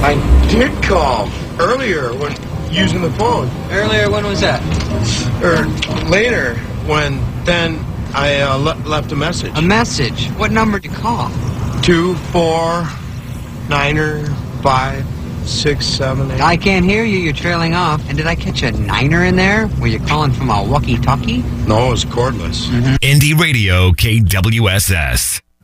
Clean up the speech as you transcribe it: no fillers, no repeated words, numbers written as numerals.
I did call earlier when using the phone. Earlier, when was that? Or later, when then I left a message. A message? What number did you call? 249-5-6-7-8. I can't hear you. You're trailing off. And did I catch a niner in there? Were you calling from a walkie-talkie? No, it was cordless. Indie Radio KWSS.